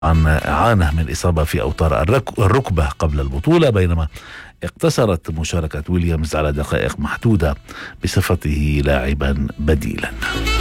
عانى من إصابة في أوتار الركبة قبل البطولة، بينما اقتصرت مشاركة ويليامز على دقائق محدودة بصفته لاعبا بديلا.